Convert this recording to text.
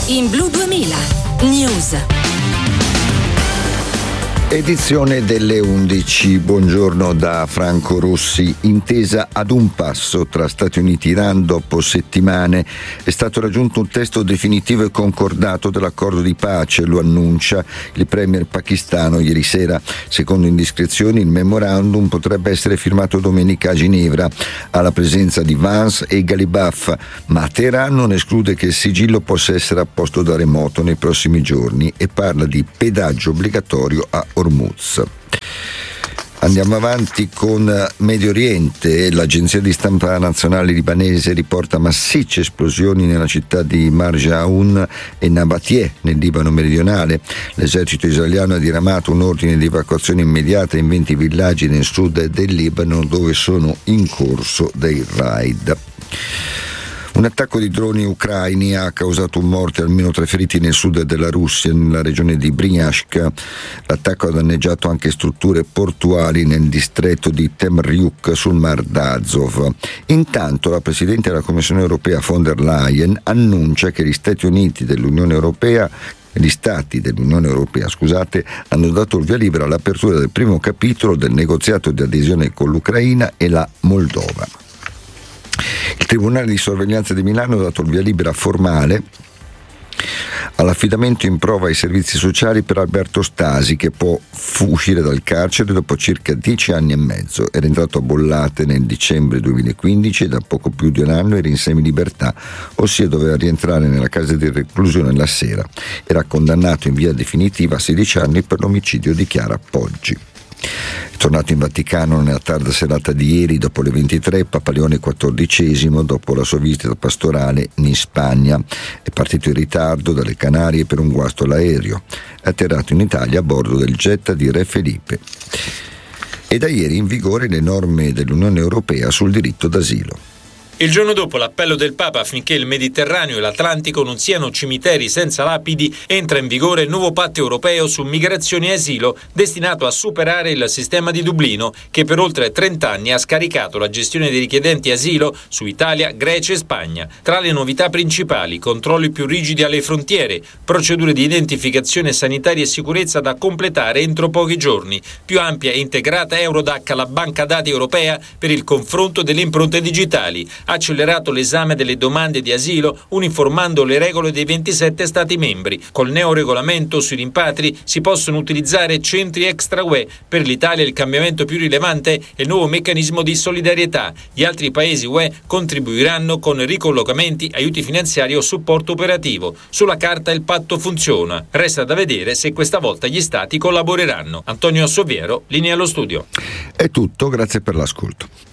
in Blu 2000 News. Edizione delle 11. Buongiorno da Franco Rossi. Intesa ad un passo tra Stati Uniti e Iran dopo settimane. È stato raggiunto un testo definitivo e concordato dell'accordo di pace, lo annuncia il premier pakistano ieri sera. Secondo indiscrezioni il memorandum potrebbe essere firmato domenica a Ginevra alla presenza di Vance e Ghalibaf, ma Teheran non esclude che il sigillo possa essere apposto da remoto nei prossimi giorni e parla di pedaggio obbligatorio a Hormuz. Andiamo avanti con Medio Oriente. L'agenzia di stampa nazionale libanese riporta massicce esplosioni nella città di Marjaoun e Nabatie, nel Libano meridionale. L'esercito israeliano ha diramato un ordine di evacuazione immediata in 20 villaggi nel sud del Libano, dove sono in corso dei raid. Un attacco di droni ucraini ha causato un morto e almeno 3 feriti nel sud della Russia, nella regione di Bryansk. L'attacco ha danneggiato anche strutture portuali nel distretto di Temryuk sul Mar d'Azov. Intanto la Presidente della Commissione europea von der Leyen annuncia che gli Stati dell'Unione Europea, hanno dato il via libera all'apertura del primo capitolo del negoziato di adesione con l'Ucraina e la Moldova. Il Tribunale di sorveglianza di Milano ha dato il via libera formale all'affidamento in prova ai servizi sociali per Alberto Stasi, che può uscire dal carcere dopo circa 10 anni e mezzo. Era entrato a Bollate nel dicembre 2015 e da poco più di un anno era in semilibertà, ossia doveva rientrare nella casa di reclusione la sera. Era condannato in via definitiva a 16 anni per l'omicidio di Chiara Poggi. È tornato in Vaticano nella tarda serata di ieri, dopo le 23, Papa Leone XIV, dopo la sua visita pastorale in Spagna. È partito in ritardo dalle Canarie per un guasto all'aereo. È atterrato in Italia a bordo del jet di Re Felipe. E da ieri in vigore le norme dell'Unione Europea sul diritto d'asilo. Il giorno dopo l'appello del Papa affinché il Mediterraneo e l'Atlantico non siano cimiteri senza lapidi, entra in vigore il nuovo patto europeo su migrazione e asilo, destinato a superare il sistema di Dublino, che per oltre 30 anni ha scaricato la gestione dei richiedenti asilo su Italia, Grecia e Spagna. Tra le novità principali: controlli più rigidi alle frontiere, procedure di identificazione sanitaria e sicurezza da completare entro pochi giorni, più ampia e integrata Eurodac, la banca dati europea per il confronto delle impronte digitali. Accelerato l'esame delle domande di asilo uniformando le regole dei 27 Stati membri. Col neoregolamento sui rimpatri si possono utilizzare centri extra UE. Per l'Italia il cambiamento più rilevante è il nuovo meccanismo di solidarietà. Gli altri paesi UE contribuiranno con ricollocamenti, aiuti finanziari o supporto operativo. Sulla carta il patto funziona. Resta da vedere se questa volta gli Stati collaboreranno. Antonio Soviero, linea allo studio. È tutto, grazie per l'ascolto.